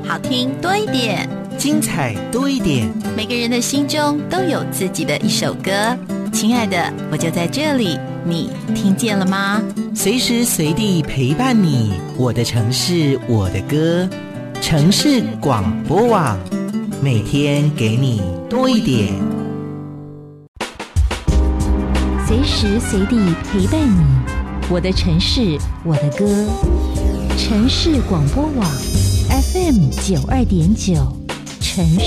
好听多一点， 精彩多一点。 每个人的心中都有自己的一首歌。亲爱的，我就在这里，你听见了吗？ 随时随地陪伴你，我的城市，我的歌。城市广播网，每天给你多一点。 随时随地陪伴你，我的城市，我的歌。城市广播网 FM 92.9，城市